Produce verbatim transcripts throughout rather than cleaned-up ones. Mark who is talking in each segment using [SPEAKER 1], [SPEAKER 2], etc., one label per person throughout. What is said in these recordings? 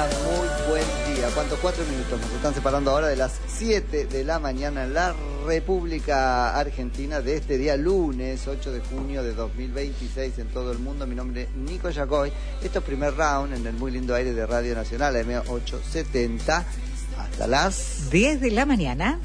[SPEAKER 1] mañana, muy buen día. ¿Cuántos? Cuatro minutos nos están separando ahora de las siete de la mañana en la República Argentina de este día lunes ocho de junio de dos mil veintiséis en todo el mundo. Mi nombre es Nico Yacoy. Esto es primer round en el muy lindo aire de Radio Nacional, M ochocientos setenta, hasta las
[SPEAKER 2] diez de la mañana.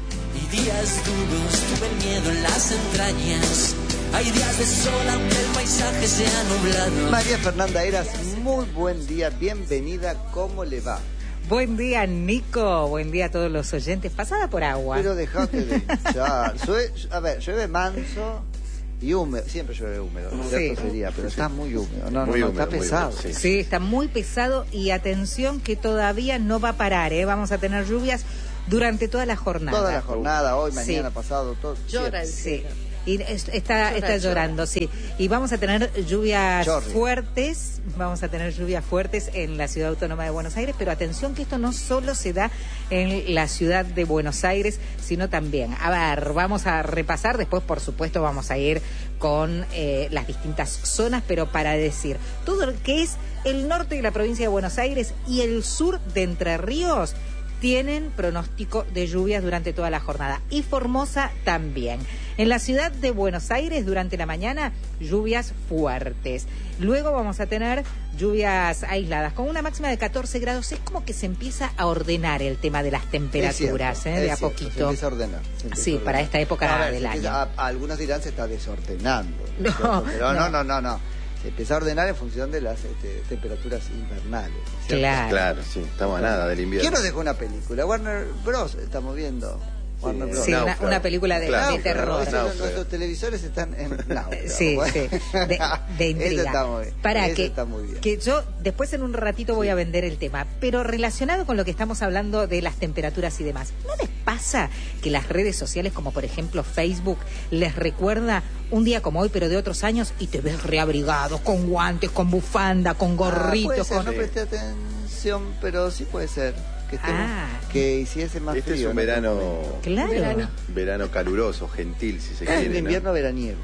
[SPEAKER 3] Y días duros, tuve el miedo en las entrañas. Hay días de sol aunque el paisaje sea nublado.
[SPEAKER 1] María Fernanda Heras, muy buen día, bienvenida, ¿cómo le va?
[SPEAKER 2] Buen día, Nico, buen día a todos los oyentes. Pasada por agua.
[SPEAKER 1] Pero dejate de hinchar. A ver, llueve manso y húmedo, siempre llueve húmedo, ¿cierto? Sí. Sería, pero está muy húmedo, no,
[SPEAKER 4] muy
[SPEAKER 1] no, no
[SPEAKER 4] húmedo,
[SPEAKER 1] está pesado.
[SPEAKER 4] Húmedo, sí.
[SPEAKER 2] sí, está muy pesado y atención que todavía no va a parar, ¿eh? Vamos a tener lluvias durante toda la jornada.
[SPEAKER 1] Toda la jornada, hoy, mañana,
[SPEAKER 2] sí.
[SPEAKER 1] pasado, todo.
[SPEAKER 2] Llora el sí. Y está,
[SPEAKER 5] llora,
[SPEAKER 2] está llorando, sí. Y vamos a tener lluvias
[SPEAKER 1] Chorri. fuertes,
[SPEAKER 2] vamos a tener lluvias fuertes en la Ciudad Autónoma de Buenos Aires, pero atención que esto no solo se da en la Ciudad de Buenos Aires, sino también, a ver, vamos a repasar, después por supuesto vamos a ir con eh, las distintas zonas, pero para decir, todo lo que es el norte de la provincia de Buenos Aires y el sur de Entre Ríos, tienen pronóstico de lluvias durante toda la jornada. Y Formosa también. En la ciudad de Buenos Aires, durante la mañana, lluvias fuertes. Luego vamos a tener lluvias aisladas, con una máxima de catorce grados. Es como que se empieza a ordenar el tema de las temperaturas,
[SPEAKER 1] cierto,
[SPEAKER 2] ¿eh? De a
[SPEAKER 1] cierto,
[SPEAKER 2] poquito.
[SPEAKER 1] Se empieza a ordenar. Empieza
[SPEAKER 2] sí,
[SPEAKER 1] a ordenar.
[SPEAKER 2] para esta época
[SPEAKER 1] a ver,
[SPEAKER 2] del
[SPEAKER 1] empieza,
[SPEAKER 2] año.
[SPEAKER 1] a, a algunos dirán se está desordenando.
[SPEAKER 2] No,
[SPEAKER 1] pero no, no,
[SPEAKER 2] no,
[SPEAKER 1] no, no. Se empieza a ordenar en función de las este, temperaturas invernales. ¿Cierto?
[SPEAKER 2] Claro.
[SPEAKER 4] Claro, sí, estamos a nada del invierno.
[SPEAKER 1] ¿Quién nos dejó una película? Warner Bros. Estamos viendo. Warner Bros.
[SPEAKER 2] Sí, una,
[SPEAKER 4] Náufrago.
[SPEAKER 2] una película de,
[SPEAKER 4] Claro,
[SPEAKER 2] de terror.
[SPEAKER 4] Náufrago.
[SPEAKER 1] Nuestros televisores están en náufrago.
[SPEAKER 2] Sí, sí, de, de intriga.
[SPEAKER 1] Eso está muy bien.
[SPEAKER 2] Para
[SPEAKER 1] Eso
[SPEAKER 2] que,
[SPEAKER 1] está muy bien.
[SPEAKER 2] que yo después en un ratito voy a vender el tema, pero relacionado con lo que estamos hablando de las temperaturas y demás, ¿no les pasa que las redes sociales, como por ejemplo Facebook, les recuerda un día como hoy, pero de otros años, y te ves reabrigado, con guantes, con bufanda, con gorrito?
[SPEAKER 1] Ah, puede ser,
[SPEAKER 2] con...
[SPEAKER 1] no presté atención, pero sí puede ser. Que, estemos,
[SPEAKER 2] Ah.
[SPEAKER 1] que hiciese más
[SPEAKER 4] Este
[SPEAKER 1] frío.
[SPEAKER 4] es un
[SPEAKER 1] ¿no?
[SPEAKER 4] verano,
[SPEAKER 2] Claro.
[SPEAKER 5] Verano.
[SPEAKER 4] verano caluroso, gentil, si se
[SPEAKER 1] Es
[SPEAKER 4] quiere.
[SPEAKER 1] un
[SPEAKER 4] ¿no?
[SPEAKER 1] invierno veraniego.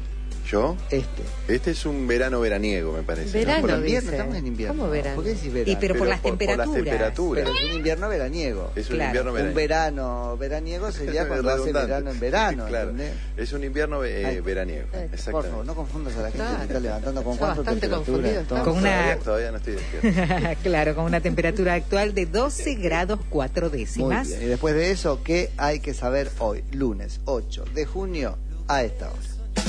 [SPEAKER 4] ¿Yo?
[SPEAKER 1] Este.
[SPEAKER 4] Este es un verano veraniego, me parece.
[SPEAKER 5] Verano,
[SPEAKER 4] ¿no?
[SPEAKER 1] Por invierno,
[SPEAKER 5] dice.
[SPEAKER 1] estamos en invierno.
[SPEAKER 5] ¿Cómo verano?
[SPEAKER 1] ¿Por qué decís verano?
[SPEAKER 2] Y pero por las
[SPEAKER 4] por, por las
[SPEAKER 2] temperaturas.
[SPEAKER 4] temperaturas.
[SPEAKER 1] Pero es un invierno veraniego.
[SPEAKER 4] Es un
[SPEAKER 2] Claro.
[SPEAKER 4] invierno
[SPEAKER 1] Un
[SPEAKER 4] veraniego.
[SPEAKER 1] verano veraniego sería cuando hace
[SPEAKER 4] Redundante.
[SPEAKER 1] verano en verano.
[SPEAKER 4] Claro.
[SPEAKER 1] ¿entendés?
[SPEAKER 4] Es un invierno eh,
[SPEAKER 1] Ay,
[SPEAKER 4] veraniego.
[SPEAKER 5] eh,
[SPEAKER 1] Por
[SPEAKER 4] Exactamente.
[SPEAKER 1] favor, no confundas a la gente
[SPEAKER 5] Claro.
[SPEAKER 1] que está levantando con
[SPEAKER 5] Está
[SPEAKER 1] cuánto
[SPEAKER 5] bastante
[SPEAKER 1] temperatura.
[SPEAKER 5] confundido,
[SPEAKER 1] entonces.
[SPEAKER 2] Con una-
[SPEAKER 4] Todavía, todavía no estoy despierto.
[SPEAKER 2] Claro, con una temperatura actual de doce grados cuatro
[SPEAKER 1] Muy
[SPEAKER 2] décimas.
[SPEAKER 1] bien. Y después de eso, ¿qué hay que saber hoy? Lunes ocho de junio a esta hora.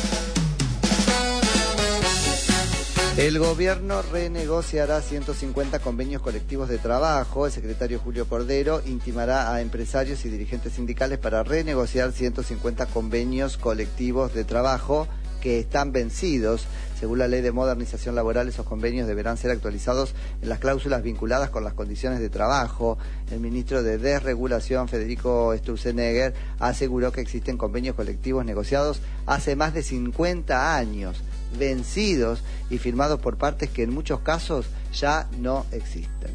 [SPEAKER 1] El gobierno renegociará ciento cincuenta convenios colectivos de trabajo. El secretario Julio Cordero intimará a empresarios y dirigentes sindicales para renegociar ciento cincuenta convenios colectivos de trabajo que están vencidos. Según la Ley de Modernización Laboral, esos convenios deberán ser actualizados en las cláusulas vinculadas con las condiciones de trabajo. El ministro de Desregulación, Federico Sturzenegger, aseguró que existen convenios colectivos negociados hace más de cincuenta años, vencidos y firmados por partes que en muchos casos ya no existen.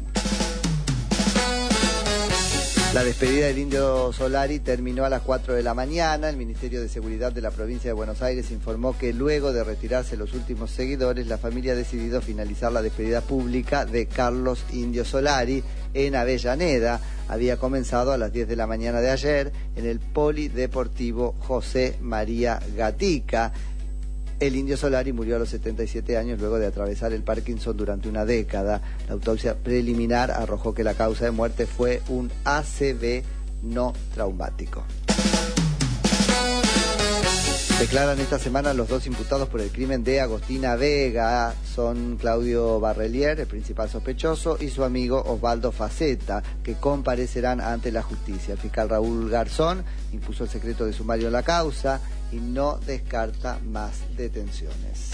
[SPEAKER 1] La despedida del Indio Solari terminó a las cuatro de la mañana. El Ministerio de Seguridad de la provincia de Buenos Aires informó que luego de retirarse los últimos seguidores, la familia ha decidido finalizar la despedida pública de Carlos Indio Solari en Avellaneda. Había comenzado a las diez de la mañana de ayer en el Polideportivo José María Gatica. El Indio Solari murió a los setenta y siete años luego de atravesar el Parkinson durante una década. La autopsia preliminar arrojó que la causa de muerte fue un A C V no traumático. Declaran esta semana los dos imputados por el crimen de Agostina Vega. Son Claudio Barrelier, el principal sospechoso, y su amigo Osvaldo Faceta, que comparecerán ante la justicia. El fiscal Raúl Garzón impuso el secreto de sumario en la causa y no descarta más detenciones.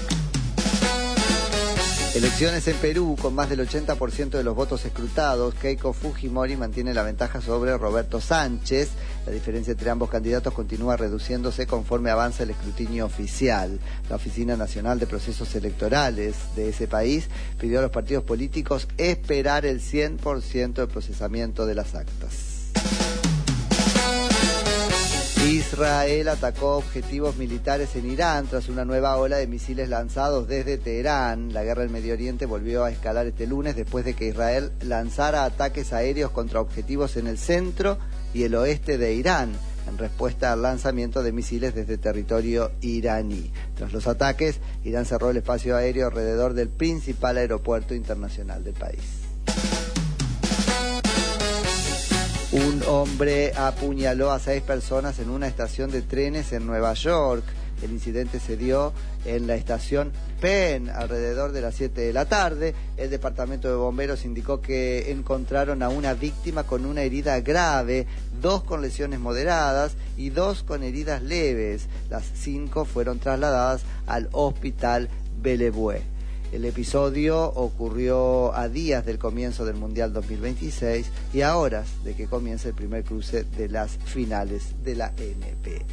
[SPEAKER 1] Elecciones en Perú, con más del ochenta por ciento de los votos escrutados, Keiko Fujimori mantiene la ventaja sobre Roberto Sánchez. La diferencia entre ambos candidatos continúa reduciéndose conforme avanza el escrutinio oficial. La Oficina Nacional de Procesos Electorales de ese país pidió a los partidos políticos esperar el cien por ciento del procesamiento de las actas. Y Israel atacó objetivos militares en Irán tras una nueva ola de misiles lanzados desde Teherán. La guerra en Medio Oriente volvió a escalar este lunes después de que Israel lanzara ataques aéreos contra objetivos en el centro y el oeste de Irán, en respuesta al lanzamiento de misiles desde territorio iraní. Tras los ataques, Irán cerró el espacio aéreo alrededor del principal aeropuerto internacional del país. Un hombre apuñaló a seis personas en una estación de trenes en Nueva York. El incidente se dio en la estación Penn alrededor de las siete de la tarde. El departamento de bomberos indicó que encontraron a una víctima con una herida grave, dos con lesiones moderadas y dos con heridas leves. Las cinco fueron trasladadas al hospital Bellevue. El episodio ocurrió a días del comienzo del Mundial dos mil veintiséis y a horas de que comience el primer cruce de las finales de la N B A.